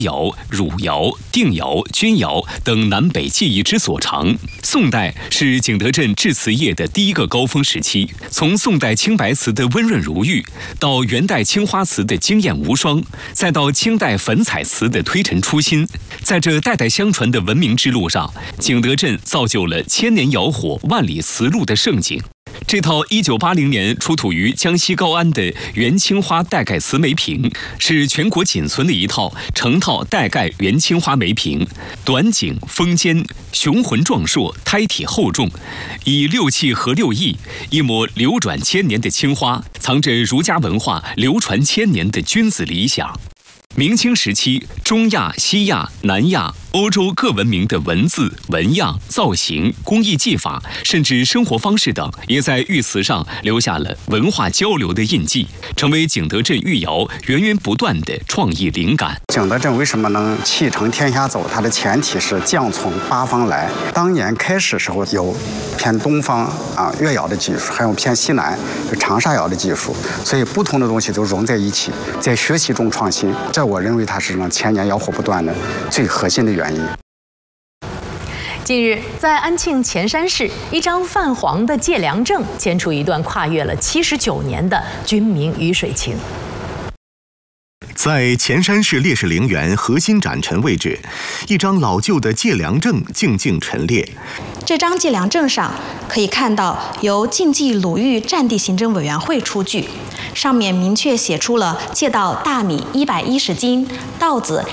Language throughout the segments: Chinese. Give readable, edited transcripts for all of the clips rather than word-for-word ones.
窑、汝窑、定窑、钧窑等南北技艺之所长。宋代是景德镇制瓷业的第一个高峰时期，从宋代青白瓷的温润如玉，到元代青花瓷的惊艳无双，再到清代粉彩瓷的推陈出新，在这代代相传的文明之路上，景德镇造就了千年窑火、万里瓷路的盛景。这套1980年出土于江西高安的元青花带盖瓷梅瓶，是全国仅存的一套成套带盖元青花梅瓶，短颈、峰尖，雄浑壮硕，胎体厚重，以六气合六艺，一抹流转千年的青花，藏着儒家文化流传千年的君子理想。明清时期，中亚、西亚、南亚、欧洲各文明的文字、纹样、造型、工艺技法，甚至生活方式等，也在玉瓷上留下了文化交流的印记，成为景德镇御窑源源不断的创意灵感。 景德镇为什么能气成天下走？它的前提是匠从八方来。当年开始时候有偏东方越窑的技术，还有偏西南长沙窑的技术，所以不同的东西都融在一起，在学习中创新。这我认为它是让千年窑火不断的最核心的原因。 近日，在安庆潜山市，一张泛黄的借粮证牵出一段跨越了79年的军民鱼水情。 在潜山市烈士陵园核心展陈位置，一张老旧的借粮证静静陈列。 这张借粮证上可以看到由晋冀鲁豫战地行政委员会出具，上面明确写出了借到大米110斤，稻子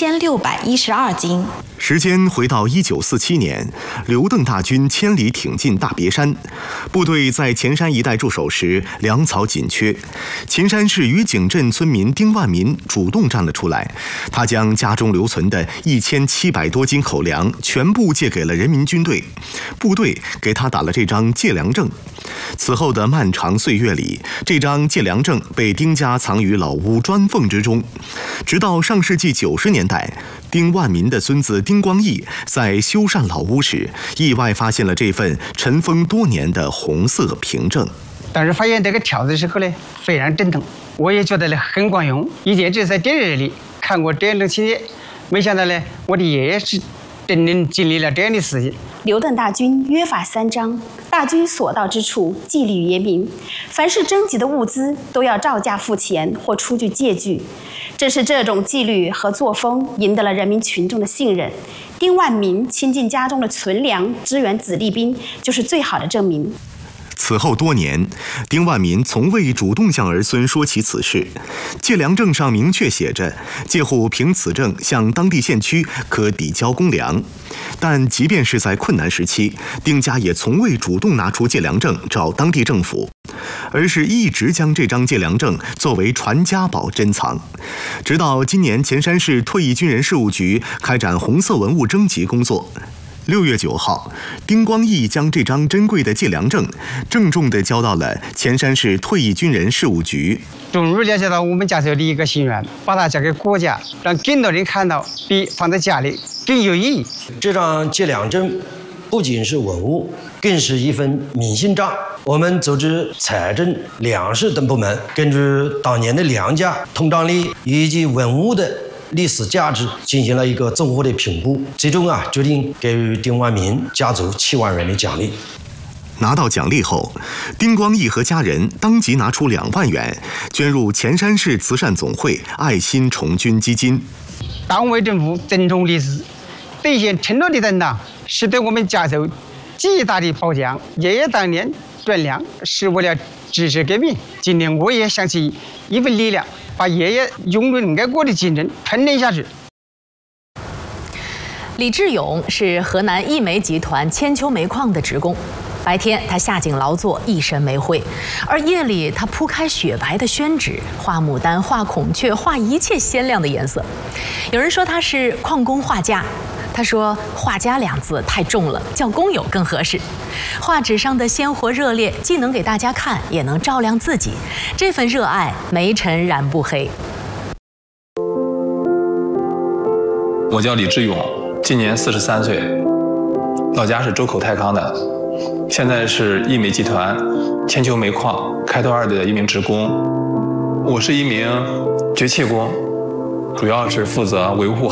1612斤。 时间回到1947年，刘邓大军千里挺进大别山，部队在潜山一带驻守时，粮草紧缺。潜山市渔井镇村民丁万民主动站了出来，他将家中留存的1700多斤口粮全部借给了人民军队，部队给他打了这张借粮证。此后的漫长岁月里，这张借粮证被丁家藏于老屋砖缝之中，直到上世纪90年代，丁万民的孙子丁光义在修缮老屋时，意外发现了这份尘封多年的红色凭证。 当时发现这个条子的时候呢，非常震动，我也觉得呢很管用。以前只是在电视里看过这样的情节，没想到呢，我的爷爷是真正经历了这样的事情。 刘邓大军约法3章，大军所到之处，纪律严明，凡是征集的物资都要照价付钱或出具借据。正是这种纪律和作风赢得了人民群众的信任。丁万民倾尽家中的存粮支援子弟兵，就是最好的证明。 此后多年，丁万民从未主动向儿孙说起此事。借粮证上明确写着，借户凭此证向当地县区可抵交公粮。但即便是在困难时期，丁家也从未主动拿出借粮证找当地政府，而是一直将这张借粮证作为传家宝珍藏。直到今年潜山市退役军人事务局开展红色文物征集工作。6月9号，丁光义将这张珍贵的借粮证郑重地交到了潜山市退役军人事务局。 终于了解到我们家族的一个心愿，把它交给国家，让更多人看到，比放在家里更有意义。 这张借粮证不仅是文物，更是一份民信账。我们组织财政、粮食等部门，根据当年的粮价、通胀率以及文物的历史价值进行了一个综合的评估，最终决定给予丁万民家族7万元的奖励。 拿到奖励后，丁光义和家人当即拿出2万元捐入潜山市慈善总会爱心重军基金。 党委政府郑重立誓，兑现承诺的担当，是对我们家族极大的褒奖。爷爷当年捐粮是为了支持革命，今天我也想起一份力量，把爷爷拥趸爱国的精神传承下去。 李志勇是河南一煤集团千秋煤矿的职工，白天他下井劳作，一身煤灰，而夜里他铺开雪白的宣纸，画牡丹，画孔雀，画一切鲜亮的颜色。有人说他是矿工画家，他说画家2字太重了，叫工友更合适。画纸上的鲜活热烈，既能给大家看，也能照亮自己，这份热爱煤尘染不黑。 我叫李志勇，今年43岁，老家是周口太康的，现在是一煤集团千秋煤矿开拓2的一名职工。我是一名掘砌工， 主要是负责维护